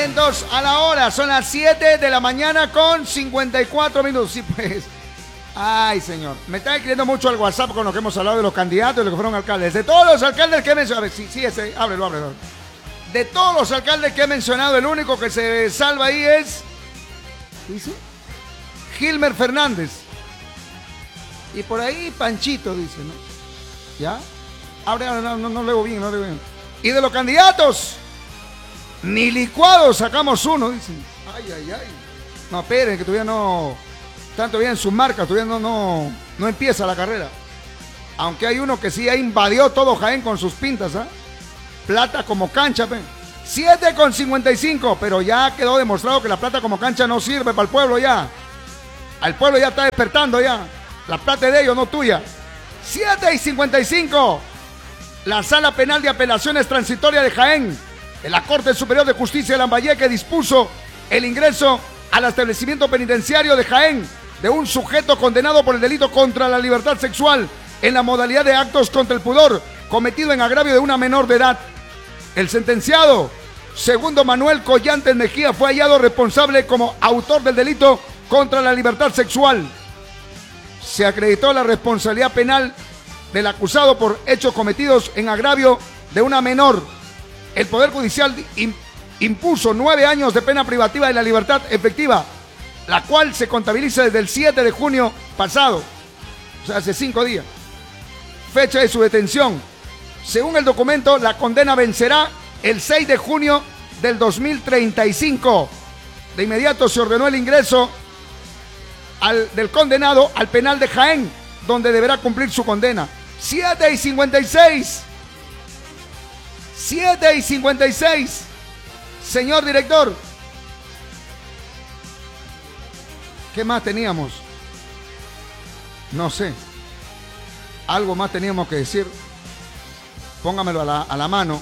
Atentos a la hora, son las 7 de la mañana con 54 minutos. Sí, pues. Ay, señor. Me está escribiendo mucho al WhatsApp con lo que hemos hablado de los candidatos y de los que fueron alcaldes. De todos los alcaldes que he mencionado. A ver, sí, ese, ábrelo. De todos los alcaldes que he mencionado, el único que se salva ahí es. ¿Qué dice? Gilmer Fernández. Y por ahí Panchito, dice, ¿no? ¿Ya? Abre, no leo bien, no leo bien. Y de los candidatos, ni licuados sacamos uno, dicen. Ay. No, esperen, que todavía no. Están todavía en sus marcas, todavía no empieza la carrera. Aunque hay uno que sí ya invadió todo Jaén con sus pintas, ¿ah? Plata como cancha, pe. 7,55, pero ya quedó demostrado que la plata como cancha no sirve para el pueblo ya. Al pueblo ya está despertando ya. La plata es de ellos, no tuya. 7,55. La Sala Penal de Apelaciones Transitoria de Jaén, en la Corte Superior de Justicia de Lambayeque, dispuso el ingreso al establecimiento penitenciario de Jaén de un sujeto condenado por el delito contra la libertad sexual en la modalidad de actos contra el pudor cometido en agravio de una menor de edad. El sentenciado, segundo Manuel Collantes Mejía, fue hallado responsable como autor del delito contra la libertad sexual. Se acreditó la responsabilidad penal del acusado por hechos cometidos en agravio de una menor. El Poder Judicial impuso 9 años de pena privativa de la libertad efectiva, la cual se contabiliza desde el 7 de junio pasado, o sea, hace 5 días. Fecha de su detención. Según el documento, la condena vencerá el 6 de junio del 2035. De inmediato se ordenó el ingreso del condenado al penal de Jaén, donde deberá cumplir su condena. 7:56. 7:56. Señor director, ¿qué más teníamos? No sé. Algo más teníamos que decir. Póngamelo a la mano.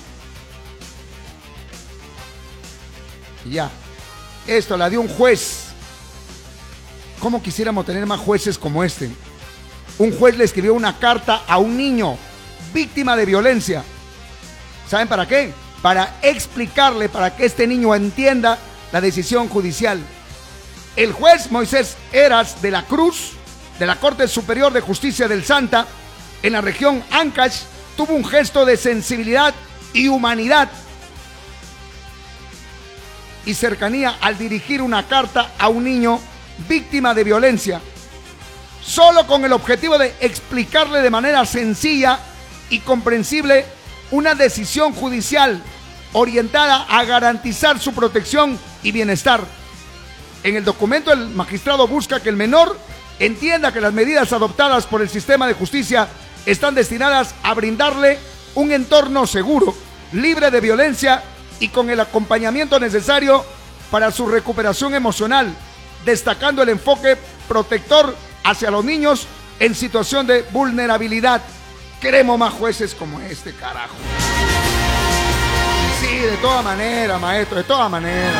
Ya. Esto la dio un juez. ¿Cómo quisiéramos tener más jueces como este? Un juez le escribió una carta a un niño víctima de violencia. ¿Saben para qué? Para explicarle, para que este niño entienda la decisión judicial. El juez Moisés Eras de la Cruz, de la Corte Superior de Justicia del Santa, en la región Ancash, tuvo un gesto de sensibilidad y humanidad y cercanía al dirigir una carta a un niño víctima de violencia, solo con el objetivo de explicarle de manera sencilla y comprensible una decisión judicial orientada a garantizar su protección y bienestar. En el documento, el magistrado busca que el menor entienda que las medidas adoptadas por el sistema de justicia están destinadas a brindarle un entorno seguro, libre de violencia y con el acompañamiento necesario para su recuperación emocional, destacando el enfoque protector hacia los niños en situación de vulnerabilidad. Queremos más jueces como este, carajo. Sí, de todas maneras, maestro, de todas maneras.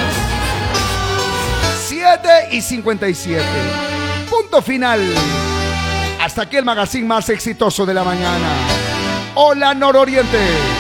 7:57. Punto final. Hasta aquí el magazine más exitoso de la mañana. Hola, Nororiente.